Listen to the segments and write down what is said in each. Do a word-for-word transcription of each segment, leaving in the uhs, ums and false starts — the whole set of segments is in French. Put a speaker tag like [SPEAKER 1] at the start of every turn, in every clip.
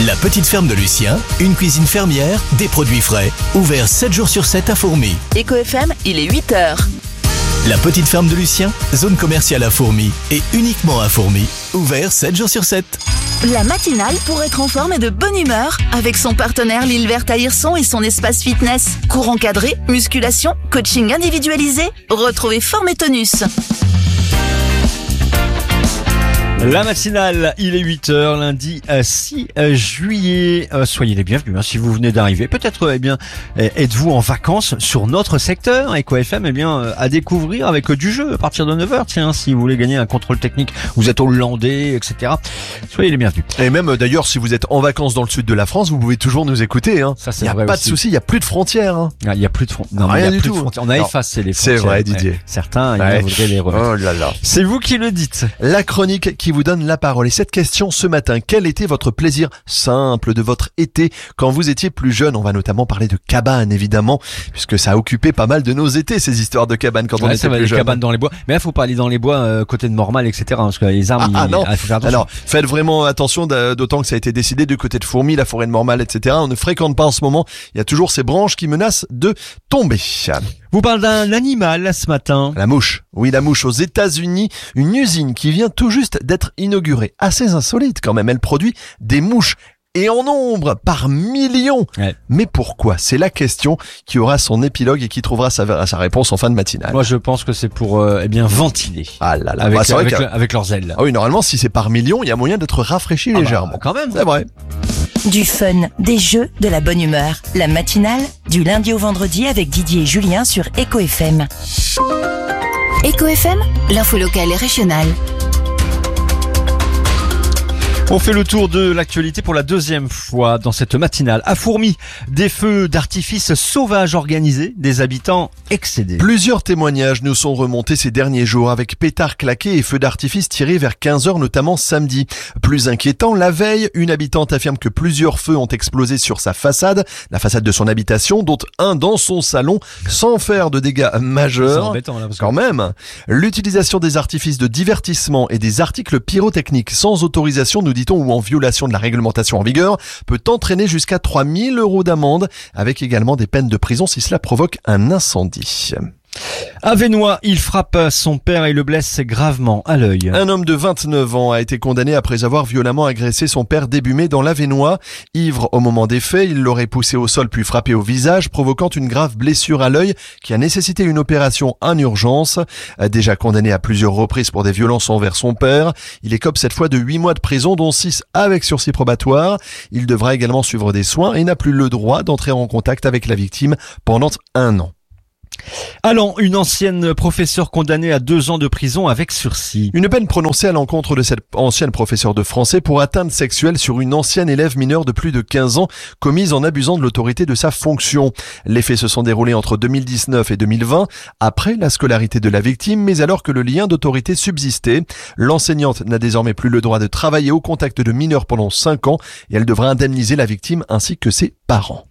[SPEAKER 1] La petite ferme de Lucien, une cuisine fermière, des produits frais. Ouvert sept jours sur sept à Fourmies.
[SPEAKER 2] Eco F M, il est huit heures.
[SPEAKER 1] La petite ferme de Lucien, zone commerciale à Fourmies et uniquement à Fourmies. Ouvert sept jours sur sept.
[SPEAKER 2] La matinale pour être en forme et de bonne humeur avec son partenaire L'Île Verte à Hirson et son espace fitness. Cours encadré, musculation, coaching individualisé. Retrouvez Forme et Tonus.
[SPEAKER 3] La matinale, il est huit heures, lundi six juillet. Euh, soyez les bienvenus hein, si vous venez d'arriver. Peut-être, eh bien, êtes-vous en vacances sur notre secteur Eco F M, eh bien, à découvrir avec du jeu à partir de neuf heures. Tiens, si vous voulez gagner un contrôle technique, vous êtes hollandais, et cetera. Soyez les bienvenus.
[SPEAKER 4] Et même d'ailleurs, si vous êtes en vacances dans le sud de la France, vous pouvez toujours nous écouter. Hein.
[SPEAKER 3] Ça, c'est
[SPEAKER 4] il n'y a
[SPEAKER 3] vrai
[SPEAKER 4] pas
[SPEAKER 3] aussi.
[SPEAKER 4] de souci, il n'y a plus de frontières. Hein.
[SPEAKER 3] Il n'y a plus de frontières.
[SPEAKER 4] Rien
[SPEAKER 3] il y a
[SPEAKER 4] du
[SPEAKER 3] plus
[SPEAKER 4] tout.
[SPEAKER 3] de frontières. On a
[SPEAKER 4] Non.
[SPEAKER 3] effacé les frontières.
[SPEAKER 4] C'est vrai, Didier.
[SPEAKER 3] Ouais. Certains,
[SPEAKER 4] Ouais.
[SPEAKER 3] ils voudraient les remettre.
[SPEAKER 4] Oh là là.
[SPEAKER 3] C'est vous qui le dites.
[SPEAKER 4] La chronique qui vous donne la parole. Et cette question ce matin, quel était votre plaisir simple de votre été quand vous étiez plus jeune? On va notamment parler de cabane, évidemment, puisque ça a occupé pas mal de nos étés, ces histoires de cabane quand on
[SPEAKER 3] Ouais,
[SPEAKER 4] était
[SPEAKER 3] ça va,
[SPEAKER 4] plus
[SPEAKER 3] les
[SPEAKER 4] jeune.
[SPEAKER 3] cabanes dans les bois. Mais là, faut pas aller dans les bois euh, côté de Mormal, et cetera. Hein, parce que les armes,
[SPEAKER 4] Ah, ah
[SPEAKER 3] il,
[SPEAKER 4] non.
[SPEAKER 3] ah, faut faire attention.
[SPEAKER 4] Alors, faites vraiment attention, d'autant que ça a été décidé du côté de Fourmies, la forêt de Mormal, et cetera. On ne fréquente pas en ce moment. Il y a toujours ces branches qui menacent de tomber.
[SPEAKER 3] Vous parlez d'un animal ce matin.
[SPEAKER 4] La mouche. Oui, la mouche aux États-Unis, une usine qui vient tout juste d'être inaugurée. Assez insolite quand même. Elle produit des mouches. Et en nombre, par millions.
[SPEAKER 3] Ouais.
[SPEAKER 4] Mais pourquoi? C'est la question qui aura son épilogue et qui trouvera sa, sa réponse en fin de matinale.
[SPEAKER 3] Moi, je pense que c'est pour euh, eh bien ventiler.
[SPEAKER 4] Ah là là,
[SPEAKER 3] Avec,
[SPEAKER 4] bah, c'est vrai
[SPEAKER 3] avec,
[SPEAKER 4] que-
[SPEAKER 3] le- avec leurs ailes.
[SPEAKER 4] Ah oui, normalement, si c'est par millions, il y a moyen d'être rafraîchi
[SPEAKER 3] Ah bah,
[SPEAKER 4] légèrement.
[SPEAKER 3] quand même.
[SPEAKER 4] C'est vrai.
[SPEAKER 2] Du fun, des jeux, de la bonne humeur. La matinale, du lundi au vendredi avec Didier et Julien sur Eco F M. Eco F M, l'info locale et régionale.
[SPEAKER 3] On fait le tour de l'actualité pour la deuxième fois dans cette matinale. À Fourmies, des feux d'artifice sauvages organisés, des habitants excédés.
[SPEAKER 4] Plusieurs témoignages nous sont remontés ces derniers jours avec pétards claqués et feux d'artifice tirés vers quinze heures, notamment samedi. Plus inquiétant, la veille, une habitante affirme que plusieurs feux ont explosé sur sa façade, la façade de son habitation, dont un dans son salon, sans faire de dégâts
[SPEAKER 3] C'est
[SPEAKER 4] majeurs.
[SPEAKER 3] embêtant, là, parce que-
[SPEAKER 4] Quand même, l'utilisation des artifices de divertissement et des articles pyrotechniques sans autorisation, nous dit-on, ou en violation de la réglementation en vigueur, peut entraîner jusqu'à trois mille euros d'amende, avec également des peines de prison si cela provoque un incendie.
[SPEAKER 3] À Vénois, il frappe son père et le blesse gravement à l'œil.
[SPEAKER 4] Un homme de vingt-neuf ans a été condamné après avoir violemment agressé son père début mai dans l'Avesnois. Ivre au moment des faits, il l'aurait poussé au sol puis frappé au visage, provoquant une grave blessure à l'œil qui a nécessité une opération en urgence. Déjà condamné à plusieurs reprises pour des violences envers son père, il écope cette fois de huit mois de prison, dont six avec sursis probatoire. Il devra également suivre des soins et n'a plus le droit d'entrer en contact avec la victime pendant un an.
[SPEAKER 3] Allons, une ancienne professeure condamnée à deux ans de prison avec sursis.
[SPEAKER 4] Une peine prononcée à l'encontre de cette ancienne professeure de français pour atteinte sexuelle sur une ancienne élève mineure de plus de quinze ans commise en abusant de l'autorité de sa fonction. Les faits se sont déroulés entre deux mille dix-neuf et deux mille vingt, après la scolarité de la victime, mais alors que le lien d'autorité subsistait. L'enseignante n'a désormais plus le droit de travailler au contact de mineurs pendant cinq ans et elle devra indemniser la victime ainsi que ses parents.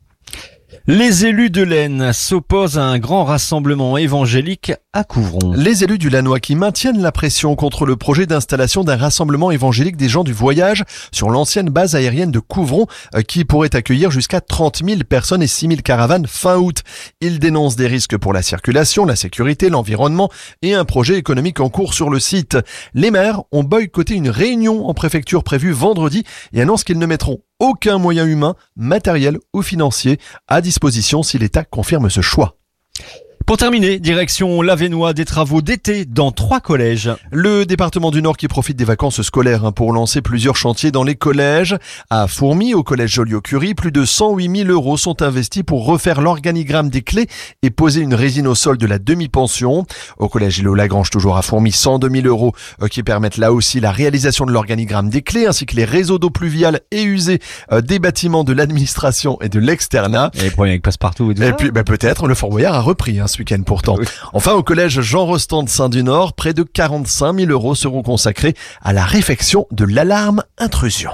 [SPEAKER 3] Les élus de l'Aisne s'opposent à un grand rassemblement évangélique à Couvron.
[SPEAKER 4] Les élus du Lannoy qui maintiennent la pression contre le projet d'installation d'un rassemblement évangélique des gens du voyage sur l'ancienne base aérienne de Couvron euh, qui pourrait accueillir jusqu'à trente mille personnes et six mille caravanes fin août. Ils dénoncent des risques pour la circulation, la sécurité, l'environnement et un projet économique en cours sur le site. Les maires ont boycotté une réunion en préfecture prévue vendredi et annoncent qu'ils ne mettront aucun moyen humain, matériel ou financier à disposition si l'État confirme ce choix.
[SPEAKER 3] Pour terminer, direction l'Avesnois, des travaux d'été dans trois collèges.
[SPEAKER 4] Le département du Nord qui profite des vacances scolaires hein, pour lancer plusieurs chantiers dans les collèges. À Fourmies, au collège Joliot-Curie, plus de cent huit mille euros sont investis pour refaire l'organigramme des clés et poser une résine au sol de la demi-pension. Au collège Îlot-Lagrange, toujours à Fourmies, cent deux mille euros euh, qui permettent là aussi la réalisation de l'organigramme des clés ainsi que les réseaux d'eau pluviale et usée euh, des bâtiments de l'administration et de l'externat.
[SPEAKER 3] Et les problèmes avec Passepartout et tout
[SPEAKER 4] Et
[SPEAKER 3] ça.
[SPEAKER 4] puis bah, peut-être le Fort Boyard a repris hein, ce week-end pourtant.
[SPEAKER 3] Oui.
[SPEAKER 4] Enfin, au collège Jean Rostand de Saint-du-Nord, près de quarante-cinq mille euros seront consacrés à la réfection de l'alarme intrusion.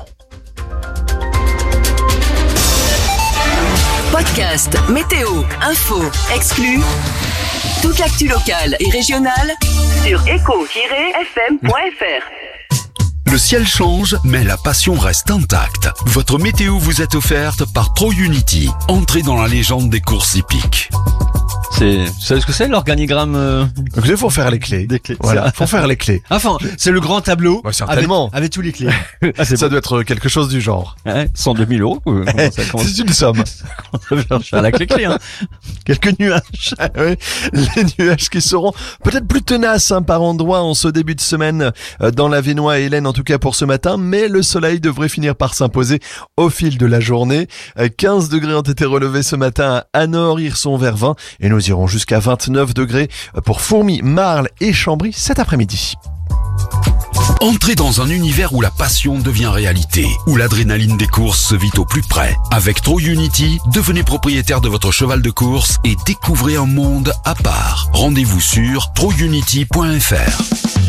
[SPEAKER 5] Podcast, météo, info, exclus. Toute l'actu locale et régionale sur eco tiret f m point f r.
[SPEAKER 6] Le ciel change, mais la passion reste intacte. Votre météo vous est offerte par ProUnity. Entrez dans la légende des courses hippiques.
[SPEAKER 3] C'est, vous savez ce que c'est l'organigramme euh,
[SPEAKER 4] Il faut faire les clés.
[SPEAKER 3] des clés?
[SPEAKER 4] Voilà, faut faire les clés.
[SPEAKER 3] Enfin, c'est le grand tableau.
[SPEAKER 4] Ouais, certainement.
[SPEAKER 3] Avec, avec tous les clés. Ah, c'est
[SPEAKER 4] Ça
[SPEAKER 3] bon.
[SPEAKER 4] doit être quelque chose du genre.
[SPEAKER 3] Ouais, cent deux mille euros. euh, comment ça commence
[SPEAKER 4] C'est une somme.
[SPEAKER 3] à chercher à la clé clé, hein. Quelques nuages.
[SPEAKER 4] Ah oui, les nuages qui seront peut-être plus tenaces hein, par endroits en ce début de semaine euh, dans la Vénois et Hélène en tout cas pour ce matin, mais le soleil devrait finir par s'imposer au fil de la journée. Euh, quinze degrés ont été relevés ce matin à Anor, Hirson vers vingt et nous irons jusqu'à vingt-neuf degrés pour Fourmies, Marle et Chambry cet après-midi.
[SPEAKER 6] Entrez dans un univers où la passion devient réalité, où l'adrénaline des courses se vit au plus près. Avec ProUnity, devenez propriétaire de votre cheval de course et découvrez un monde à part. Rendez-vous sur pro unity point f r.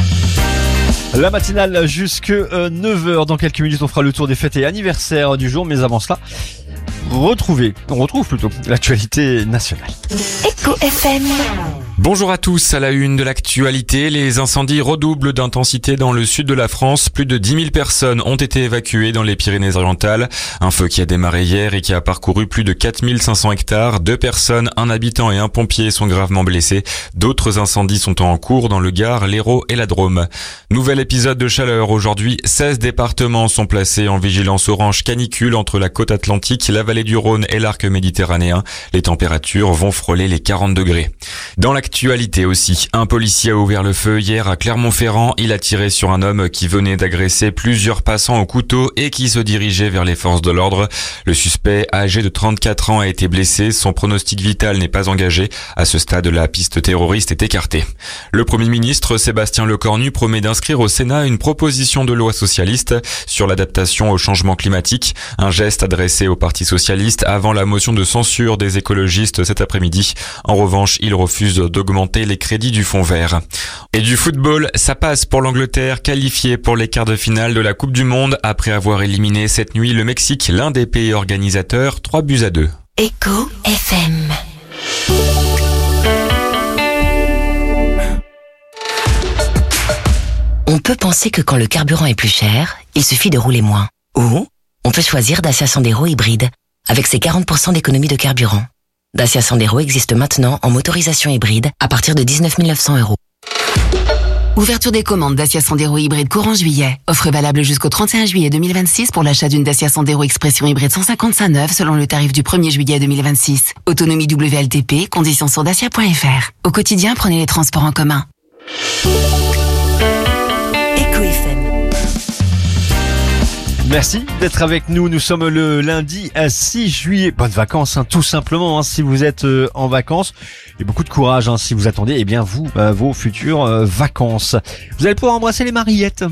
[SPEAKER 3] La matinale jusque euh, neuf heures. Dans quelques minutes, on fera le tour des fêtes et anniversaires du jour. Mais avant cela, retrouvez, on retrouve plutôt l'actualité nationale.
[SPEAKER 2] Eco F M.
[SPEAKER 7] Bonjour à tous, à la une de l'actualité, les incendies redoublent d'intensité dans le sud de la France. Plus de dix mille personnes ont été évacuées dans les Pyrénées-Orientales. Un feu qui a démarré hier et qui a parcouru plus de quatre mille cinq cents hectares. Deux personnes, un habitant et un pompier sont gravement blessés. D'autres incendies sont en cours dans le Gard, l'Hérault et la Drôme. Nouvel épisode de chaleur aujourd'hui. seize départements sont placés en vigilance orange canicule entre la côte atlantique, la vallée du Rhône et l'arc méditerranéen. Les températures vont frôler les quarante degrés. Dans l'actualité aussi, un policier a ouvert le feu hier à Clermont-Ferrand. Il a tiré sur un homme qui venait d'agresser plusieurs passants au couteau et qui se dirigeait vers les forces de l'ordre. Le suspect, âgé de trente-quatre ans, a été blessé. Son pronostic vital n'est pas engagé. À ce stade, la piste terroriste est écartée. Le Premier ministre, Sébastien Lecornu, promet d'inscrire au Sénat une proposition de loi socialiste sur l'adaptation au changement climatique. Un geste adressé au Parti socialiste avant la motion de censure des écologistes cet après-midi. En revanche, il refuse d'augmenter les crédits du fonds vert. Et du football, ça passe pour l'Angleterre, qualifiée pour les quarts de finale de la Coupe du Monde après avoir éliminé cette nuit le Mexique, l'un des pays organisateurs, trois buts à deux.
[SPEAKER 2] Eco F M. On peut penser que quand le carburant est plus cher, il suffit de rouler moins. Ou on peut choisir Dacia Sandero hybride, avec ses quarante pour cent d'économie de carburant. Dacia Sandero existe maintenant en motorisation hybride à partir de dix-neuf mille neuf cents euros.
[SPEAKER 5] Ouverture des commandes Dacia Sandero hybride courant juillet. Offre valable jusqu'au trente et un juillet deux mille vingt-six pour l'achat d'une Dacia Sandero Expression hybride cent cinquante-cinq neuve selon le tarif du premier juillet deux mille vingt-six. Autonomie W L T P, conditions sur dacia point f r. Au quotidien, prenez les transports en commun.
[SPEAKER 2] Eco F M.
[SPEAKER 3] Merci d'être avec nous. Nous sommes le lundi à six juillet. Bonnes vacances, hein, tout simplement, hein, si vous êtes euh, en vacances. Et beaucoup de courage hein, si vous attendez, eh bien vous, euh, vos futures euh, vacances. Vous allez pouvoir embrasser les Mariettes.